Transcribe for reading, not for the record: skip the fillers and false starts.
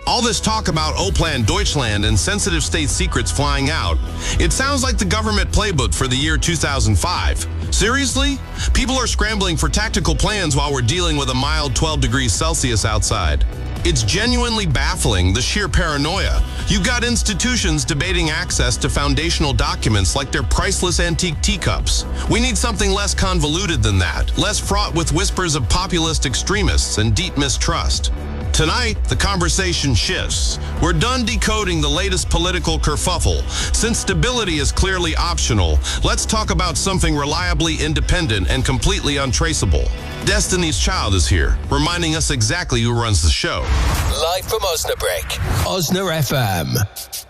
All this talk about Oplan Deutschland and sensitive state secrets flying out, it sounds like the government playbook for the year 2005. Seriously? People are scrambling for tactical plans while we're dealing with a mild 12 degrees Celsius outside. It's genuinely baffling, the sheer paranoia. You've got institutions debating access to foundational documents like their priceless antique teacups. We need something less convoluted than that, less fraught with whispers of populist extremists and deep mistrust. Tonight, the conversation shifts. We're done decoding the latest political kerfuffle. Since stability is clearly optional, let's talk about something reliably independent and completely untraceable. Destiny's Child is here, reminding us exactly who runs the show. Live from Osnabrück, Osna FM.